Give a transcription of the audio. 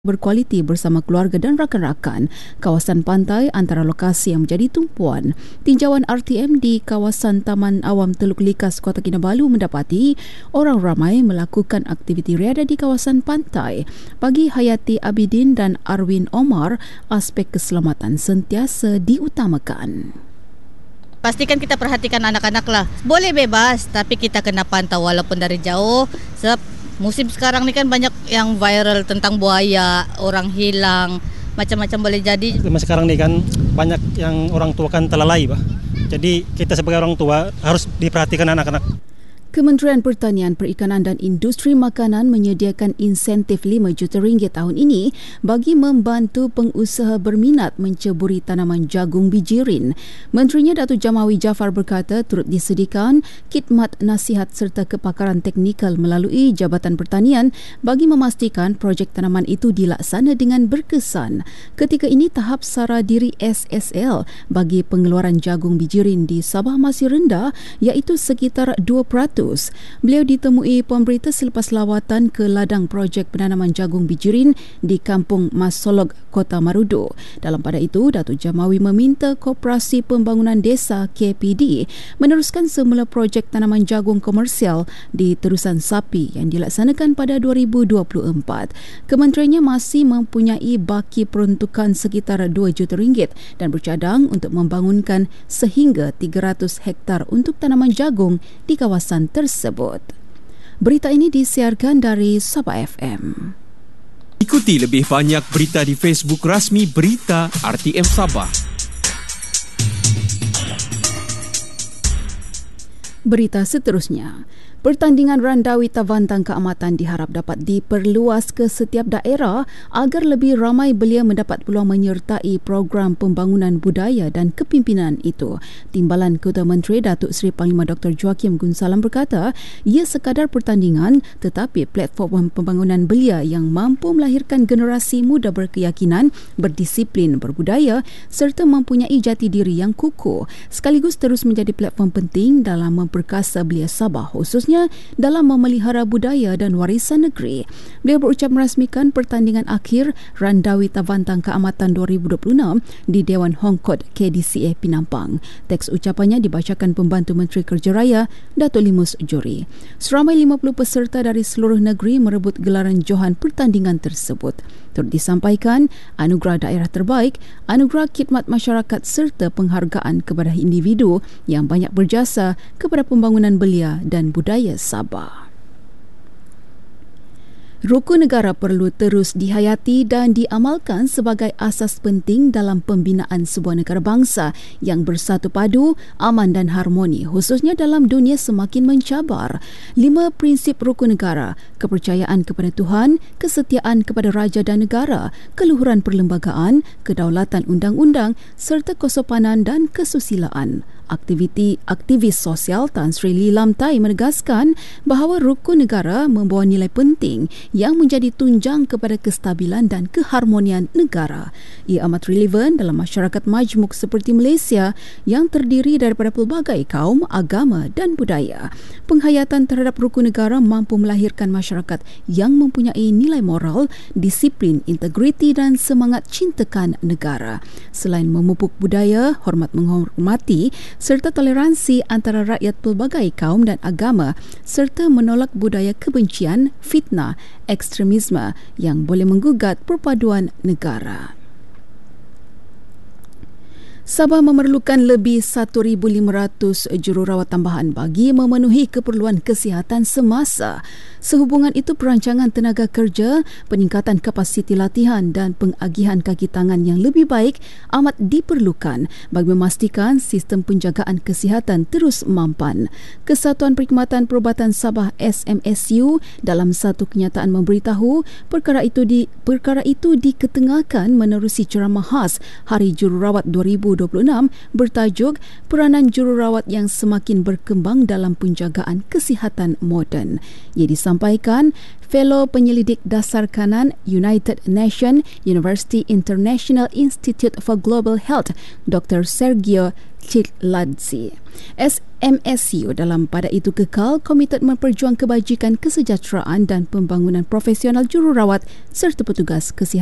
berkualiti bersama keluarga dan rakan-rakan. Kawasan pantai antara lokasi yang menjadi tumpuan. Tinjauan RTM di kawasan Taman Awam Teluk Likas, Kota Kinabalu mendapati orang ramai melakukan aktiviti riadah di kawasan pantai. Bagi Hayati Abidin dan Arwin Omar, aspek keselamatan sentiasa diutamakan. Pastikan kita perhatikan anak-anak lah. Boleh bebas, tapi kita kena pantau walaupun dari jauh. Sebab musim sekarang ni kan banyak yang viral tentang buaya, orang hilang, macam-macam boleh jadi. Sekarang ni kan banyak yang orang tua kan telalai, Pak. Jadi kita sebagai orang tua harus diperhatikan anak-anak. Kementerian Pertanian, Perikanan dan Industri Makanan menyediakan insentif RM5 juta tahun ini bagi membantu pengusaha berminat menceburi tanaman jagung bijirin. Menterinya Datuk Jamawi Jaafar berkata turut disediakan khidmat nasihat serta kepakaran teknikal melalui Jabatan Pertanian bagi memastikan projek tanaman itu dilaksana dengan berkesan. Ketika ini tahap sara diri SSL bagi pengeluaran jagung bijirin di Sabah masih rendah, iaitu sekitar 2%. Beliau ditemui pemberita selepas lawatan ke ladang projek penanaman jagung bijirin di Kampung Masolog, Kota Marudu. Dalam pada itu, Datuk Jamawi meminta Koperasi Pembangunan Desa KPD meneruskan semula projek tanaman jagung komersial di Terusan Sapi yang dilaksanakan pada 2024. Kementeriannya masih mempunyai baki peruntukan sekitar RM2 juta dan bercadang untuk membangunkan sehingga 300 hektar untuk tanaman jagung di kawasan tersebut. Berita ini disiarkan dari Sabah FM. Ikuti lebih banyak berita di Facebook rasmi Berita RTM Sabah. Berita seterusnya. Pertandingan Randawi Tavantang Keamatan diharap dapat diperluas ke setiap daerah agar lebih ramai belia mendapat peluang menyertai program pembangunan budaya dan kepimpinan itu. Timbalan Ketua Menteri Datuk Seri Panglima Dr. Joaquim Gunsalam berkata, ia sekadar pertandingan tetapi platform pembangunan belia yang mampu melahirkan generasi muda berkeyakinan, berdisiplin, berbudaya serta mempunyai jati diri yang kukuh, sekaligus terus menjadi platform penting dalam memperkasa belia Sabah, khususnya dalam memelihara budaya dan warisan negeri. Beliau berucap merasmikan pertandingan akhir Randawi Tavantang Keamatan 2026 di Dewan Hong Kod KDCA Penampang. Teks ucapannya dibacakan Pembantu Menteri Kerja Raya Datuk Limus Juri. Seramai 50 peserta dari seluruh negeri merebut gelaran johan pertandingan tersebut. Turut disampaikan anugerah daerah terbaik, anugerah khidmat masyarakat serta penghargaan kepada individu yang banyak berjasa kepada pembangunan belia dan budaya Sabah. Rukun negara perlu terus dihayati dan diamalkan sebagai asas penting dalam pembinaan sebuah negara bangsa yang bersatu padu, aman dan harmoni, khususnya dalam dunia semakin mencabar. 5 prinsip rukun negara: kepercayaan kepada Tuhan, kesetiaan kepada raja dan negara, keluhuran perlembagaan, kedaulatan undang-undang serta kesopanan dan kesusilaan. Aktivis sosial Tan Sri Lee Lam Tai menegaskan bahawa rukun negara membawa nilai penting yang menjadi tunjang kepada kestabilan dan keharmonian negara. Ia amat relevan dalam masyarakat majmuk seperti Malaysia yang terdiri daripada pelbagai kaum, agama dan budaya. Penghayatan terhadap rukun negara mampu melahirkan masyarakat yang mempunyai nilai moral, disiplin, integriti dan semangat cintakan negara. Selain memupuk budaya, hormat menghormati serta toleransi antara rakyat pelbagai kaum dan agama serta menolak budaya kebencian, fitnah, ekstremisme yang boleh menggugat perpaduan negara. Sabah memerlukan lebih 1,500 jururawat tambahan bagi memenuhi keperluan kesihatan semasa. Sehubungan itu, perancangan tenaga kerja, peningkatan kapasiti latihan dan pengagihan kaki tangan yang lebih baik amat diperlukan bagi memastikan sistem penjagaan kesihatan terus mampan. Kesatuan Perkhidmatan Perubatan Sabah SMSU dalam satu kenyataan memberitahu perkara itu diketengahkan menerusi ceramah khas Hari Jururawat 2024 2026 bertajuk Peranan Jururawat yang Semakin Berkembang dalam Penjagaan Kesihatan Moden. Ia disampaikan Fellow Penyelidik Dasar Kanan United Nations University International Institute for Global Health Dr. Sergio Chikladze. SMSU dalam pada itu kekal komited memperjuang kebajikan kesejahteraan dan pembangunan profesional jururawat serta petugas kesihatan